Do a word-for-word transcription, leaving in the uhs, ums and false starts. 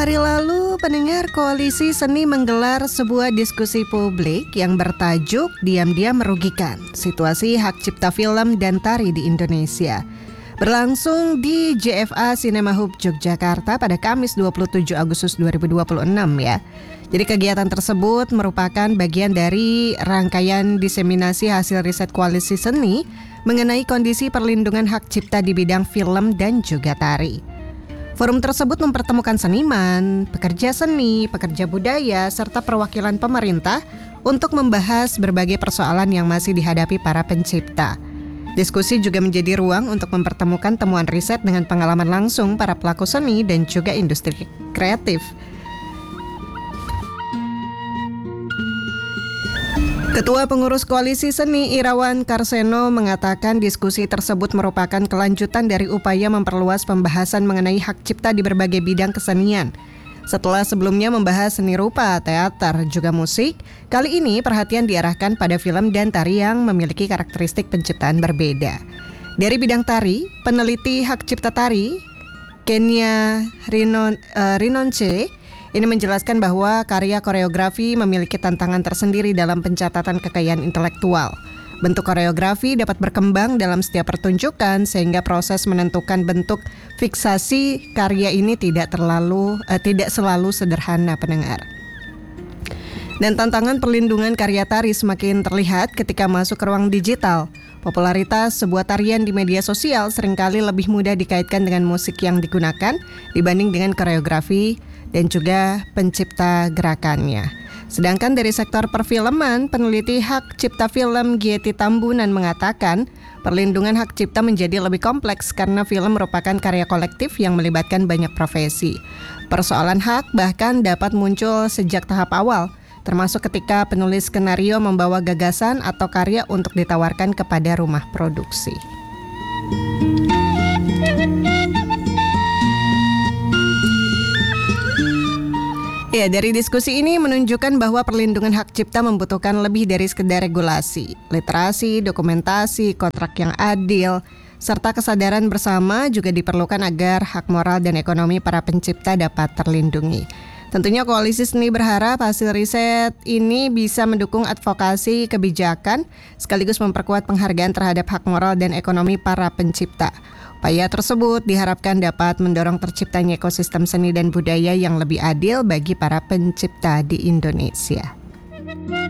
hari lalu, pendengar, Koalisi Seni menggelar sebuah diskusi publik yang bertajuk Diam-Diam Merugikan, Situasi Hak Cipta Film dan Tari di Indonesia. Berlangsung di J F A Cinema Hub Yogyakarta pada Kamis dua puluh tujuh Agustus dua ribu dua puluh enam ya. Jadi kegiatan tersebut merupakan bagian dari rangkaian diseminasi hasil riset Koalisi Seni mengenai kondisi perlindungan hak cipta di bidang film dan juga tari. Forum tersebut mempertemukan seniman, pekerja seni, pekerja budaya, serta perwakilan pemerintah untuk membahas berbagai persoalan yang masih dihadapi para pencipta. Diskusi juga menjadi ruang untuk mempertemukan temuan riset dengan pengalaman langsung para pelaku seni dan juga industri kreatif. Ketua Pengurus Koalisi Seni Irawan Karseno mengatakan diskusi tersebut merupakan kelanjutan dari upaya memperluas pembahasan mengenai hak cipta di berbagai bidang kesenian. Setelah sebelumnya membahas seni rupa, teater, juga musik, kali ini perhatian diarahkan pada film dan tari yang memiliki karakteristik penciptaan berbeda. Dari bidang tari, peneliti hak cipta tari, Kenya Rinon, uh, Rinonce, ini menjelaskan bahwa karya koreografi memiliki tantangan tersendiri dalam pencatatan kekayaan intelektual. Bentuk koreografi dapat berkembang dalam setiap pertunjukan sehingga proses menentukan bentuk fiksasi karya ini tidak terlalu eh, tidak selalu sederhana, pendengar. Dan tantangan perlindungan karya tari semakin terlihat ketika masuk ke ruang digital. Popularitas sebuah tarian di media sosial seringkali lebih mudah dikaitkan dengan musik yang digunakan dibanding dengan koreografi dan juga pencipta gerakannya. Sedangkan dari sektor perfilman, peneliti hak cipta film Gieti Tambunan mengatakan perlindungan hak cipta menjadi lebih kompleks karena film merupakan karya kolektif yang melibatkan banyak profesi. Persoalan hak bahkan dapat muncul sejak tahap awal, termasuk ketika penulis skenario membawa gagasan atau karya untuk ditawarkan kepada rumah produksi. Ya, dari diskusi ini menunjukkan bahwa perlindungan hak cipta membutuhkan lebih dari sekedar regulasi, literasi, dokumentasi, kontrak yang adil, serta kesadaran bersama juga diperlukan agar hak moral dan ekonomi para pencipta dapat terlindungi. Tentunya Koalisi Seni berharap hasil riset ini bisa mendukung advokasi kebijakan sekaligus memperkuat penghargaan terhadap hak moral dan ekonomi para pencipta. Upaya tersebut diharapkan dapat mendorong terciptanya ekosistem seni dan budaya yang lebih adil bagi para pencipta di Indonesia.